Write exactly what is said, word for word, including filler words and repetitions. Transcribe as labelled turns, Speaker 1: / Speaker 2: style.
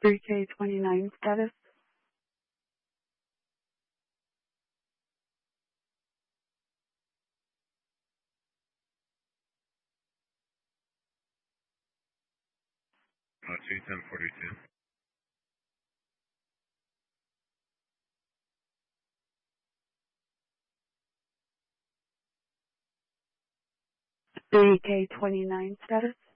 Speaker 1: three K twenty-nine status.
Speaker 2: Uh, two ten forty-two.
Speaker 1: three K twenty-nine status.